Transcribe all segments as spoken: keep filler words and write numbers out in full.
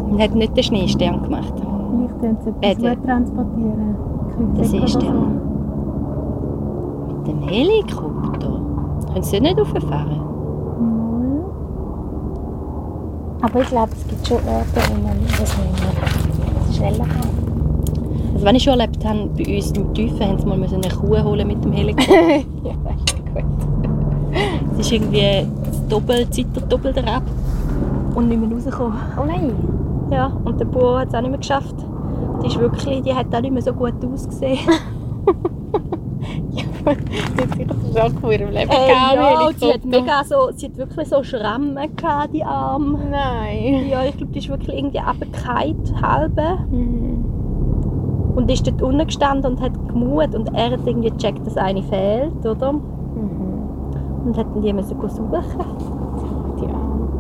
Und hat nicht den Schneestern gemacht. Vielleicht können sie etwas Äh, gut transportieren. Das Krieg ist oder der. so. Mit dem Helikopter? Können sie nicht rauffahren? Mal. Aber ich glaube, es gibt schon Orte, wo man das nicht schneller kann. Also, wenn ich schon erlebt habe, bei uns im Tiefen haben sie mal eine Kuh holen mit dem Helikopter. Ja, das ist gut. Es ist irgendwie das Doppel, Zeit der Doppelte ab und nicht mehr rausgekommen. Oh nein. Ja, und der Bauer hat es auch nicht mehr geschafft. Die, ist wirklich, die hat auch nicht mehr so gut ausgesehen. Ja, sie hat sicher den Schock von ihrem Leben Äh, gehabt, ja, die sie hat, mega so, sie hat wirklich so Schrammen gehabt, die Arme. Nein. Ja, ich glaube, die ist wirklich irgendwie runtergefallen, halbe. Mhm. Und ist dort unten gestanden und hat gemut. Und er hat irgendwie gecheckt, dass eine fehlt, oder? Mhm. Und hat dann die müssen suchen. Die Arme.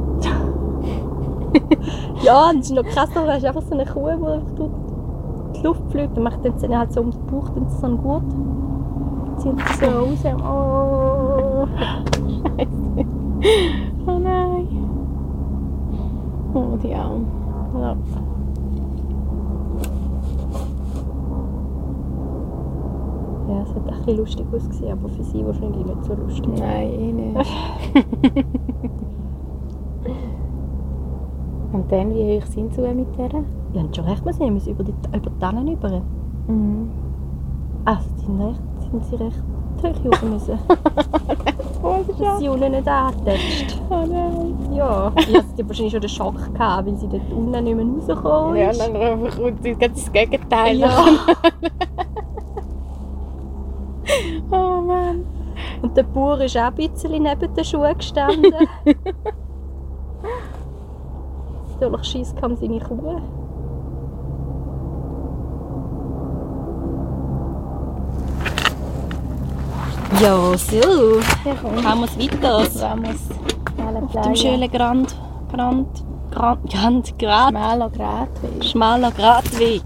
Ja, und es ist noch krass, da ist einfach so eine Kuh, die einfach durch die Luft fliegt. Dann macht sie halt so um den Bauch so einen Gurt. Zieht sie so raus. Oh. Scheiße. Oh nein. Oh, die Arme. Ja. Ja, es hat ein bisschen lustig ausgesehen, aber für sie wahrscheinlich nicht so lustig. Nein, eh nicht. Und dann, wie hoch sind sie mit der? Ja, haben schon recht, wir sind über die, über die Tannen rüber. Mhm. Also, sind, recht, sind sie recht hoch hoch müssen. Oh, Dass sie unten nicht antätscht. Oh nein. Ja, ich hatte wahrscheinlich schon den Schock gehabt, weil sie dort unten nicht mehr rausgekommen Ja, ist. dann einfach kommt sie ganz das Gegenteil. Ja. Oh Mann. Und der Bauer ist auch ein bisschen neben den Schuhen gestanden. Natürlich scheisst kam seine Kuh. Ja, so. Ja, komm. Haben wir es weiter. Vamos. Auf dem schönen Grand, Grand, Grand, Grand, Grad, Schmaler Gratweg. schmaler Gradweg.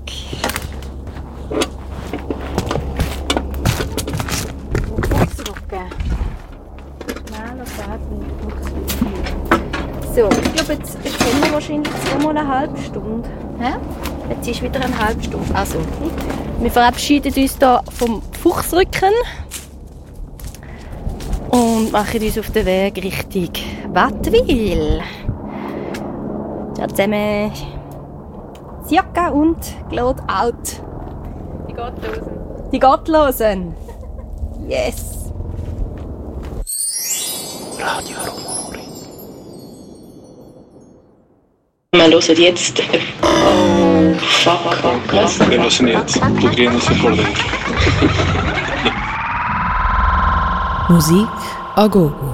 Fuchsrücken. Schmaler Gratweg. So, ich glaube, jetzt, jetzt haben wir wahrscheinlich zweimal eine halbe Stunde. Hä? Jetzt ist wieder eine halbe Stunde. Also, wir verabschieden uns hier vom Fuchsrücken und machen uns auf den Weg Richtung Wattwil. Ciao zusammen. Siaka und Claude Out. Die Gottlosen. Die Gottlosen. Yes. Radio Rumori. Wir hören jetzt. Oh, fuck, fuck, was? Wir hören jetzt Blutgräne vor dir. Musik a gogo.